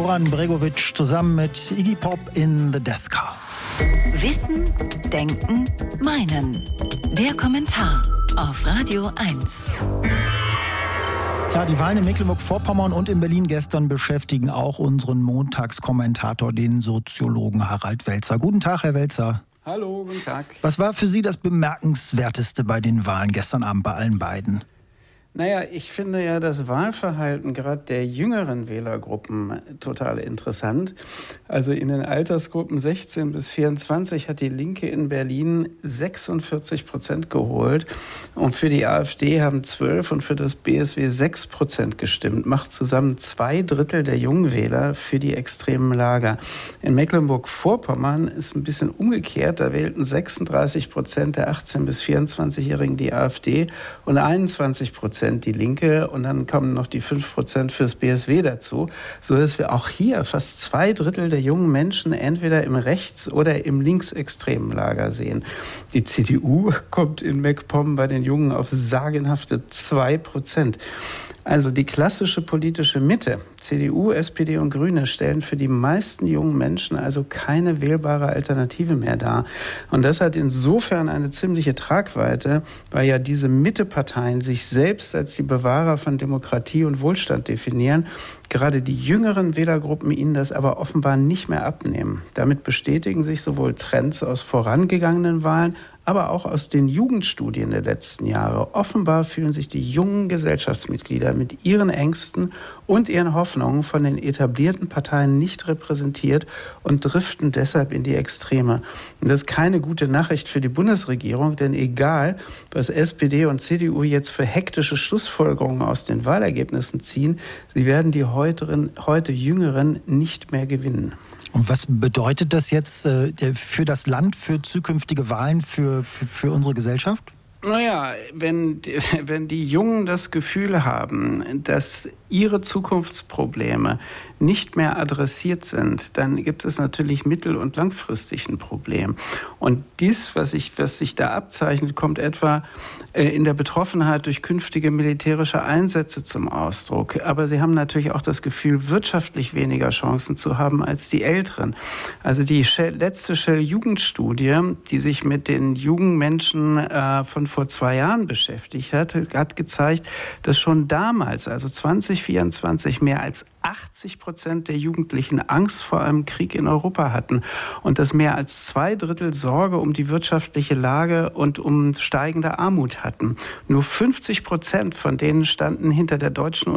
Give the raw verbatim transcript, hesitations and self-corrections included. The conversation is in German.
Goran Bregović zusammen mit Iggy Pop in The Death Car. Wissen, Denken, Meinen. Der Kommentar auf Radio eins. Ja, die Wahlen in Mecklenburg-Vorpommern und in Berlin gestern beschäftigen auch unseren Montagskommentator, den Soziologen Harald Welzer. Guten Tag, Herr Welzer. Hallo, guten Tag. Was war für Sie das Bemerkenswerteste bei den Wahlen gestern Abend bei allen beiden? Naja, ich finde ja das Wahlverhalten gerade der jüngeren Wählergruppen total interessant. Also in den Altersgruppen sechzehn bis vierundzwanzig hat die Linke in Berlin sechsundvierzig Prozent geholt und für die AfD haben zwölf und für das B S W sechs Prozent gestimmt. Macht zusammen zwei Drittel der Jungwähler für die extremen Lager. In Mecklenburg-Vorpommern ist ein bisschen umgekehrt. Da wählten sechsunddreißig Prozent der achtzehn bis vierundzwanzigjährigen die AfD und einundzwanzig Prozent die Linke und dann kommen noch die fünf Prozent fürs B S W dazu, sodass wir auch hier fast zwei Drittel der jungen Menschen entweder im rechts- oder im linksextremen Lager sehen. Die C D U kommt in MacPom bei den Jungen auf sagenhafte zwei Prozent. Also die klassische politische Mitte, C D U, S P D und Grüne, stellen für die meisten jungen Menschen also keine wählbare Alternative mehr dar. Und das hat insofern eine ziemliche Tragweite, weil ja diese Mitteparteien sich selbst als die Bewahrer von Demokratie und Wohlstand definieren, gerade die jüngeren Wählergruppen ihnen das aber offenbar nicht mehr abnehmen. Damit bestätigen sich sowohl Trends aus vorangegangenen Wahlen, aber auch aus den Jugendstudien der letzten Jahre. Offenbar fühlen sich die jungen Gesellschaftsmitglieder mit ihren Ängsten und ihren Hoffnungen von den etablierten Parteien nicht repräsentiert und driften deshalb in die Extreme. Und das ist keine gute Nachricht für die Bundesregierung, denn egal, was S P D und C D U jetzt für hektische Schlussfolgerungen aus den Wahlergebnissen ziehen, sie werden die heuteren, heute Jüngeren nicht mehr gewinnen. Und was bedeutet das jetzt äh, für das Land, für zukünftige Wahlen, für, für, für unsere Gesellschaft? Naja, wenn, wenn die Jungen das Gefühl haben, dass ihre Zukunftsprobleme nicht mehr adressiert sind, dann gibt es natürlich mittel- und langfristig ein Problem. Und dies, was sich, was sich da abzeichnet, kommt etwa in der Betroffenheit durch künftige militärische Einsätze zum Ausdruck. Aber sie haben natürlich auch das Gefühl, wirtschaftlich weniger Chancen zu haben als die Älteren. Also die Shell, letzte Shell-Jugendstudie, die sich mit den jungen Menschen äh, von vor zwei Jahren beschäftigt hat, hat gezeigt, dass schon damals, also zwanzig vierundzwanzig, mehr als achtzig Prozent der Jugendlichen Angst vor einem Krieg in Europa hatten und dass mehr als zwei Drittel Sorge um die wirtschaftliche Lage und um steigende Armut hatten. Nur fünfzig Prozent von denen standen hinter der deutschen